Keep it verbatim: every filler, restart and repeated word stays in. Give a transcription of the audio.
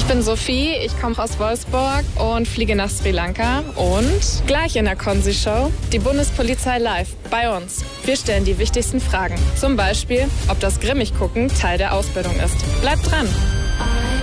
Ich bin Sophie, ich komme aus Wolfsburg und fliege nach Sri Lanka. Und gleich in der Konzi-Show die Bundespolizei live bei uns. Wir stellen die wichtigsten Fragen. Zum Beispiel, ob das Grimmig-Gucken Teil der Ausbildung ist. Bleibt dran!